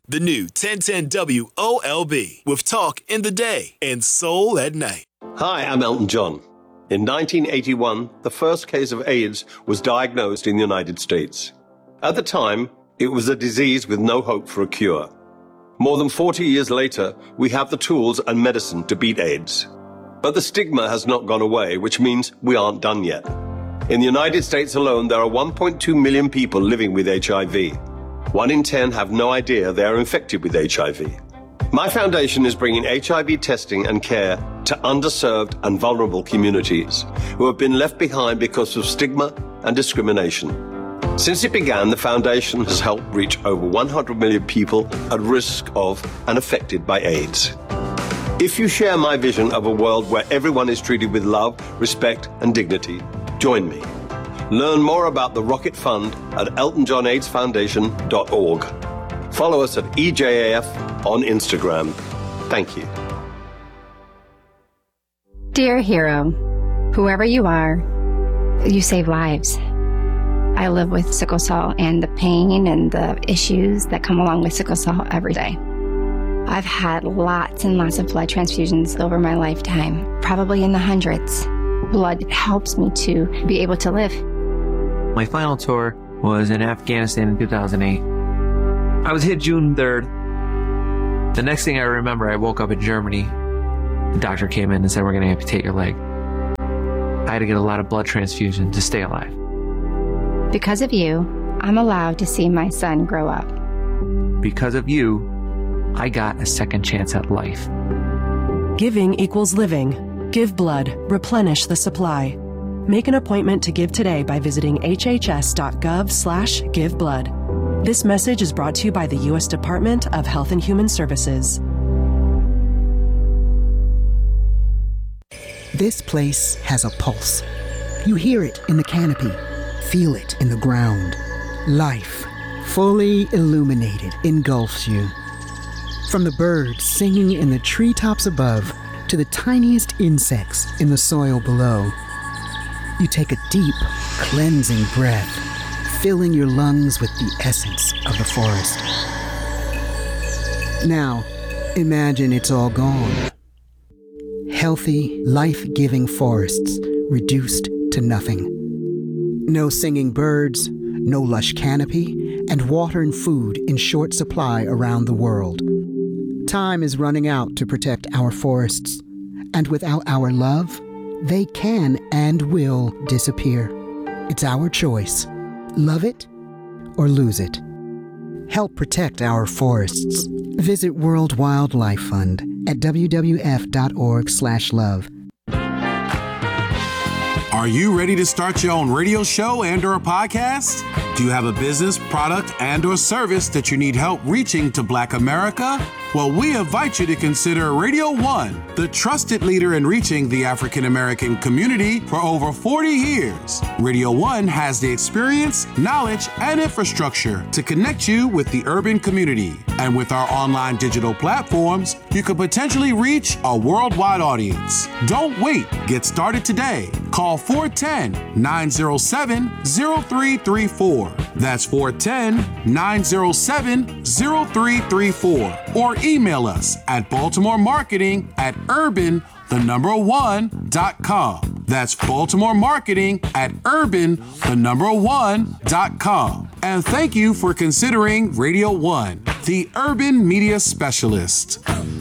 The new 1010 WOLB with talk in the day and soul at night. Hi, I'm Elton John. In 1981, the first case of AIDS was diagnosed in the United States. At the time, it was a disease with no hope for a cure. More than 40 years later, we have the tools and medicine to beat AIDS. But the stigma has not gone away, which means we aren't done yet. In the United States alone, there are 1.2 million people living with HIV. 1 in 10 have no idea they are infected with HIV. My foundation is bringing HIV testing and care to underserved and vulnerable communities who have been left behind because of stigma and discrimination. Since it began, the foundation has helped reach over 100 million people at risk of and affected by AIDS. If you share my vision of a world where everyone is treated with love, respect, and dignity, join me. Learn more about the Rocket Fund at eltonjohnaidesfoundation.org. Follow us at EJAF on Instagram. Thank you. Dear hero, whoever you are, you save lives. I live with sickle cell and the pain and the issues that come along with sickle cell every day. I've had lots and lots of blood transfusions over my lifetime, probably in the hundreds. Blood helps me to be able to live. My final tour was in Afghanistan in 2008. I was hit June 3rd. The next thing I remember, I woke up in Germany. The doctor came in and said, we're going to amputate your leg. I had to get a lot of blood transfusion to stay alive. Because of you, I'm allowed to see my son grow up. Because of you, I got a second chance at life. Giving equals living. Give blood. Replenish the supply. Make an appointment to give today by visiting hhs.gov/giveblood. This message is brought to you by the U.S. Department of Health and Human Services. This place has a pulse. You hear it in the canopy, feel it in the ground. Life, fully illuminated, engulfs you. From the birds singing in the treetops above to the tiniest insects in the soil below. You take a deep, cleansing breath, filling your lungs with the essence of the forest. Now, imagine it's all gone. Healthy, life-giving forests reduced to nothing. No singing birds, no lush canopy, and water and food in short supply around the world. Time is running out to protect our forests, and without our love, they can and will disappear. It's our choice. Love it or lose it. Help protect our forests. Visit World Wildlife Fund at wwf.org/love. Are you ready to start your own radio show and/or a podcast? Do you have a business, product, and/or service that you need help reaching to Black America? Well, we invite you to consider Radio One, the trusted leader in reaching the African American community for over 40 years. Radio One has the experience, knowledge, and infrastructure to connect you with the urban community. And with our online digital platforms, you could potentially reach a worldwide audience. Don't wait. Get started today. Call 410-907-0334. That's 410-907-0334. Or email us at baltimoremarketing@urban1.com. That's baltimoremarketing@urban1.com. And thank you for considering Radio One, the urban media specialist.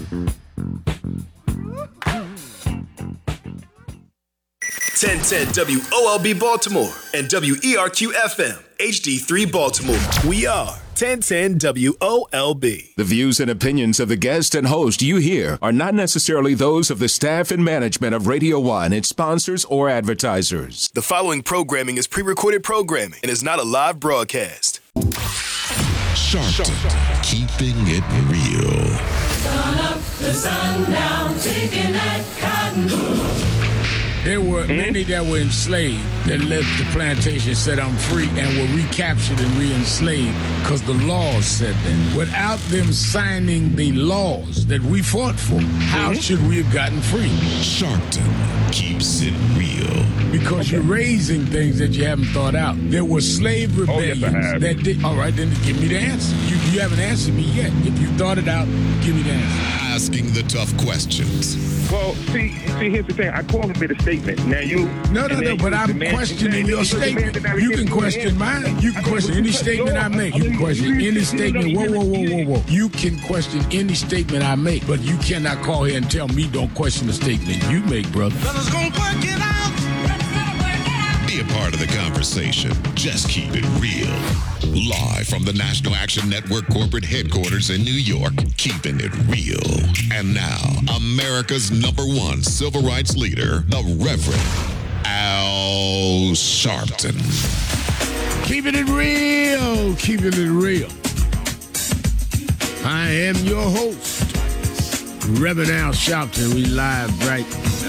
1010 WOLB Baltimore and WERQ FM HD3 Baltimore. We are 1010 WOLB. The views and opinions of the guest and host you hear are not necessarily those of the staff and management of Radio One, its sponsors, or advertisers. The following programming is pre-recorded programming and is not a live broadcast. Sharpton, keeping it real. Sun up to sundown, taking that cotton. There were many that were enslaved that left the plantation, said I'm free, and were recaptured and re-enslaved because the laws said that. Without them signing the laws that we fought for, how should we have gotten free? Sharpton keeps it real. Because you're raising things that you haven't thought out. There were slave rebellions that did. All right, then give me the answer. You haven't answered me yet. If you thought it out, give me the answer. Asking the tough questions. Well, see, here's the thing. I call it a statement. Now you. No, but I'm questioning your statement. You can question mine. You can question any statement I make. You can question any statement. Whoa. You can question any statement I make, but you cannot call here and tell me don't question the statement you make, brother. Be a part of the conversation. Just keep it real. Live from the National Action Network corporate headquarters in New York, keeping it real. And now, America's #1 civil rights leader, the Reverend Al Sharpton. Keeping it real. Keeping it real. I am your host, Reverend Al Sharpton. We live right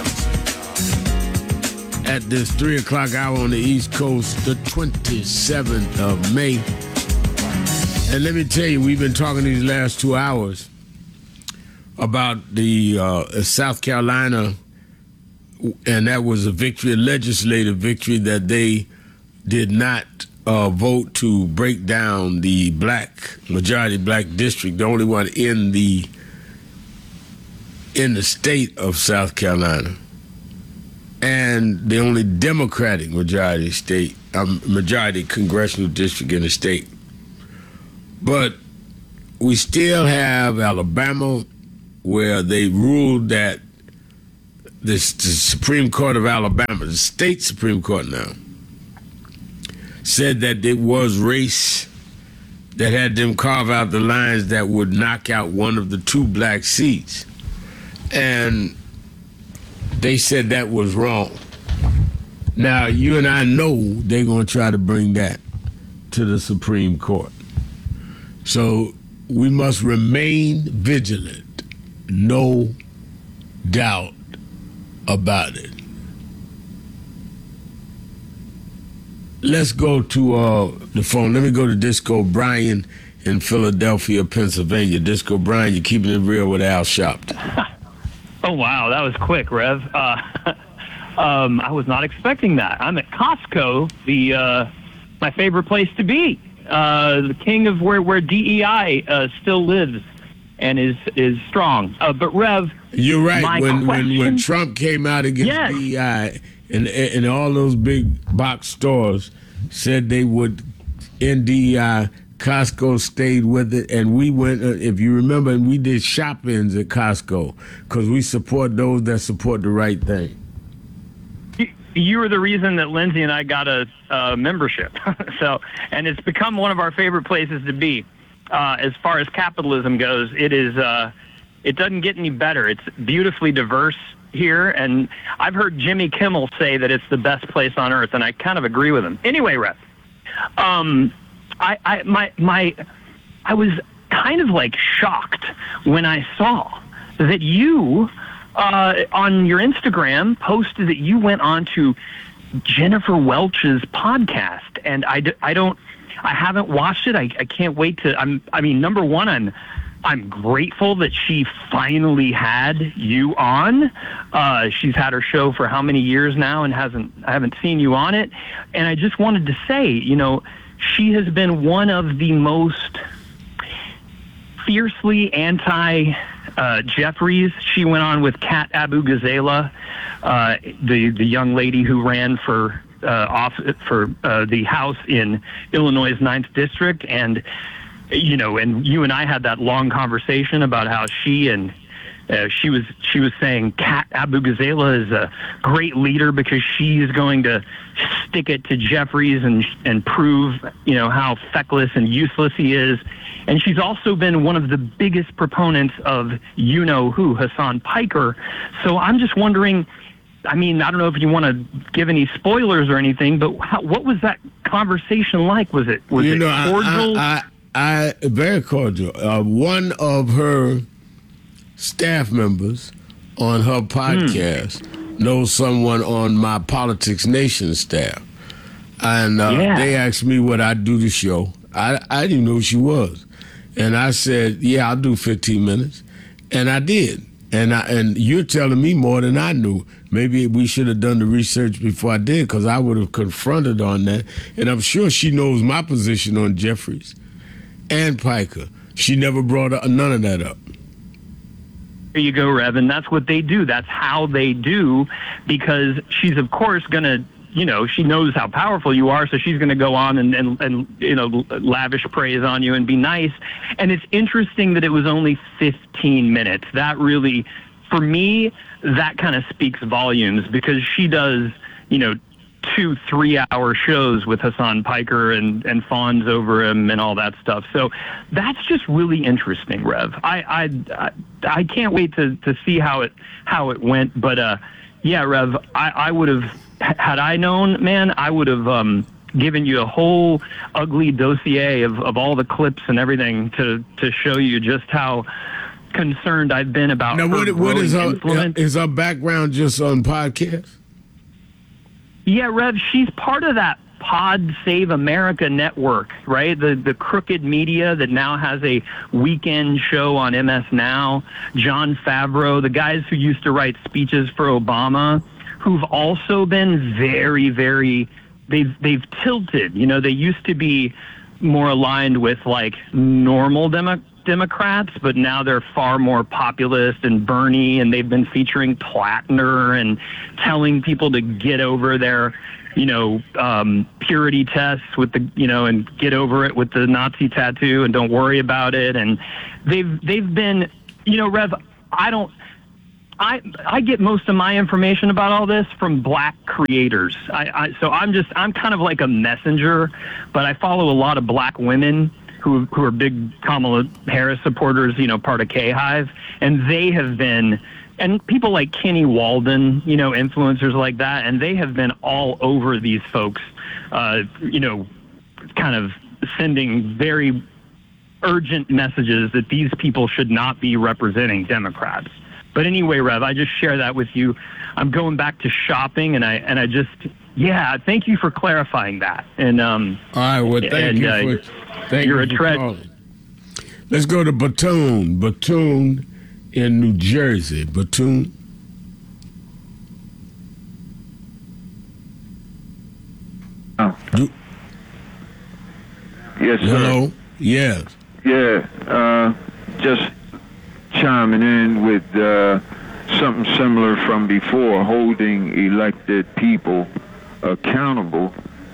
at this 3 o'clock hour on the East Coast, the 27th of May. And let me tell you, we've been talking these last 2 hours about the South Carolina, and that was a victory, a legislative victory, that they did not vote to break down the majority black district, the only one in the state of South Carolina, and the only Democratic majority congressional district in the state. But we still have Alabama, where they ruled that the Supreme Court of Alabama, the state Supreme Court now, said that it was race that had them carve out the lines that would knock out one of the 2 black seats. And they said that was wrong. Now, you and I know they're going to try to bring that to the Supreme Court. So we must remain vigilant, no doubt about it. Let's go to the phone. Let me go to Disco Brian in Philadelphia, Pennsylvania. Disco Brian, you're keeping it real with Al Sharpton. Oh, wow, that was quick, Rev. I was not expecting that. I'm at Costco, my favorite place to be, the king of where DEI still lives and is strong. But Rev, you're right. When Trump came out against DEI, and all those big box stores said they would end DEI, Costco stayed with it, and we went, if you remember, and we did shop-ins at Costco because we support those that support the right thing. You were the reason that Lindsay and I got a membership. And it's become one of our favorite places to be. As far as capitalism goes, it doesn't get any better. It's beautifully diverse here, and I've heard Jimmy Kimmel say that it's the best place on earth, and I kind of agree with him. Anyway, Rev, I was kind of like shocked when I saw that you on your Instagram posted that you went on to Jennifer Welch's podcast, and I haven't watched it. I can't wait to. Number one, I'm grateful that she finally had you on. She's had her show for how many years now, and I haven't seen you on it. And I just wanted to say, she has been one of the most fiercely anti-Jeffries. She went on with Kat Abu-Ghazaleh, the young lady who ran for the House in Illinois' 9th District, and you and I had that long conversation about how she was saying Kat Abu-Ghazaleh is a great leader because she's going to stick it to Jeffries and prove how feckless and useless he is. And she's also been one of the biggest proponents of who, Hassan Piker. So I'm just wondering, I don't know if you want to give any spoilers or anything, but what was that conversation like? Was it cordial? Very cordial. One of her staff members on her podcast knows someone on my Politics Nation staff. And they asked me would I do the show. I didn't know who she was. And I said, yeah, I'll do 15 minutes. And I did. And you're telling me more than I knew. Maybe we should have done the research before I did, because I would have confronted on that. And I'm sure she knows my position on Jeffries and Piker. She never brought none of that up. There you go, Rev, and that's what they do. That's how they do, because she's, of course, going to, she knows how powerful you are, so she's going to go on and lavish praise on you and be nice. And it's interesting that it was only 15 minutes. That really, for me, that kind of speaks volumes, because she does, 2-3 hour shows with Hassan Piker and fawns over him and all that stuff. So that's just really interesting, Rev. I can't wait to see how it went. But yeah, Rev, I would have, had I known, man, I would have given you a whole ugly dossier of all the clips and everything to show you just how concerned I've been about now, her what is her influence. Is her background just on podcasts? Yeah, Rev, she's part of that Pod Save America network, right? The crooked media that now has a weekend show on MS Now. Jon Favreau, the guys who used to write speeches for Obama, who've also been very, very, they've tilted. They used to be more aligned with like normal Democrats, but now they're far more populist and Bernie, and they've been featuring Platner and telling people to get over their, purity tests with the, and get over it with the Nazi tattoo and don't worry about it. And they've been, Rev, I get most of my information about all this from black creators. So I'm kind of like a messenger, but I follow a lot of black women who are big Kamala Harris supporters, part of K-Hive, and they have been, and people like Kenny Walden, influencers like that, and they have been all over these folks, kind of sending very urgent messages that these people should not be representing Democrats. But anyway, Rev, I just share that with you. I'm going back to shopping, and I just, thank you for clarifying that. And all right, well, thank you for calling. Let's go to Batoon in New Jersey. Batoon. Yes, sir. Hello. Yes. Yeah. Just chiming in with something similar from before, holding elected people accountable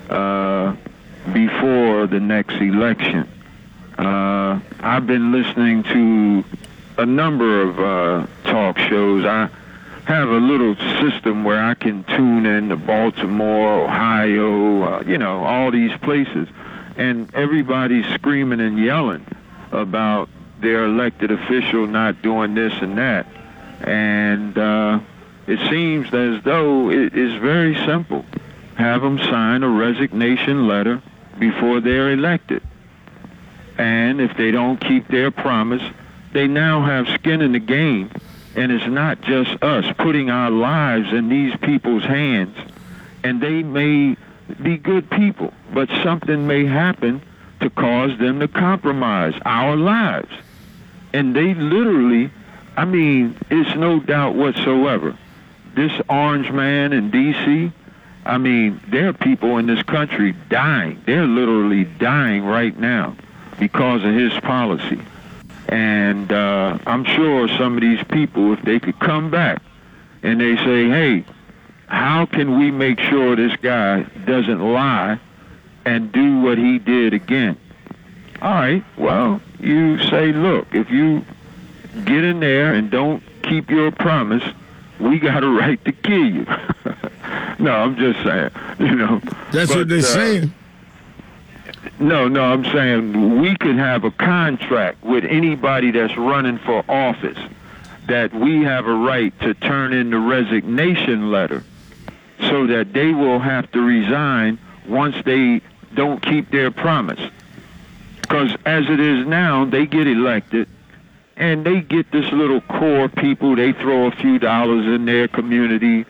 before the next election. I've been listening to a number of talk shows. I have a little system where I can tune in to Baltimore, Ohio, all these places, and everybody's screaming and yelling about their elected official not doing this and that. And it seems as though it is very simple. Have them sign a resignation letter before they're elected. And if they don't keep their promise, they now have skin in the game. And it's not just us putting our lives in these people's hands. And they may be good people, but something may happen to cause them to compromise our lives. And they literally, it's no doubt whatsoever. This orange man in D.C., there are people in this country dying. They're literally dying right now because of his policy. And I'm sure some of these people, if they could come back and they say, hey, how can we make sure this guy doesn't lie and do what he did again? All right, well, you say, look, if you get in there and don't keep your promise, we got a right to kill you. No, I'm just saying, That's what they're saying. No, I'm saying we could have a contract with anybody that's running for office that we have a right to turn in the resignation letter so that they will have to resign once they don't keep their promise. Because as it is now, they get elected, and they get this little core people. They throw a few dollars in their community.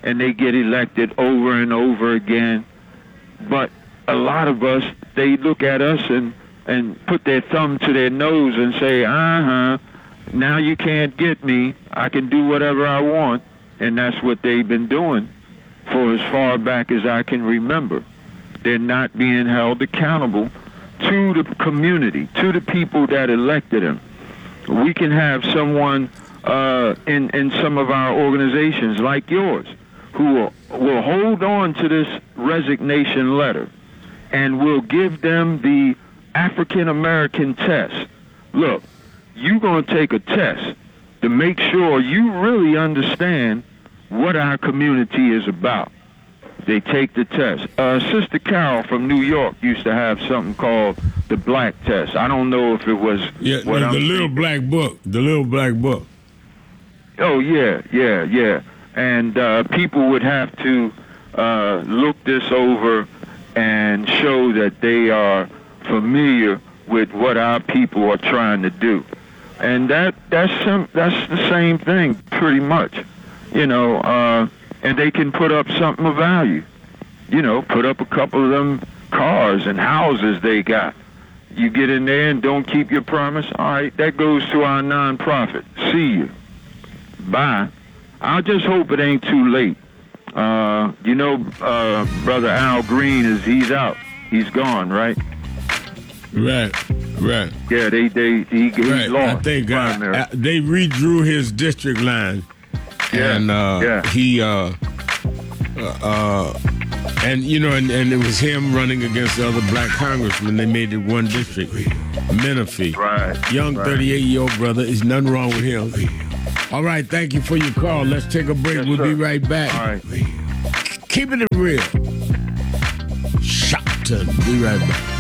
and they get elected over and over again. But a lot of us, they look at us and put their thumb to their nose and say, now you can't get me. I can do whatever I want. And that's what they've been doing for as far back as I can remember. They're not being held accountable to the community, to the people that elected them. We can have someone in some of our organizations like yours who will hold on to this resignation letter and will give them the African American test. Look, you're going to take a test to make sure you really understand what our community is about. They take the test. Sister Carol from New York used to have something called the black test. I don't know if it was the little black book. The little black book. Oh, yeah. And people would have to look this over and show that they are familiar with what our people are trying to do. And that's the same thing, pretty much. And they can put up something of value. Put up a couple of them cars and houses they got. You get in there and don't keep your promise. All right, that goes to our nonprofit. See you. Bye. I just hope it ain't too late. Brother Al Green he's out. He's gone, right? Right. Yeah, he right. lost. I think they redrew his district line. Yeah. And he and it was him running against the other black congressmen. They made it one district. Menifee. Right. Young 38-year-old brother. There's nothing wrong with him. All right, thank you for your call. Let's take a break. We'll be right back. All right. Keeping it real. Shopton. Be right back.